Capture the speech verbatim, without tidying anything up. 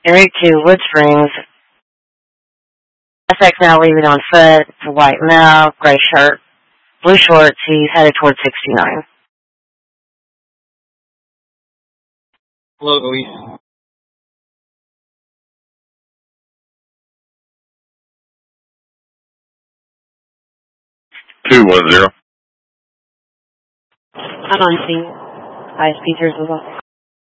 En route to Wood Springs. Suspect now leaving on foot. It's a white male, gray shirt, blue shorts. He's headed towards sixty-nine. Hello, Luis. two one zero. I'm on scene. High speed result.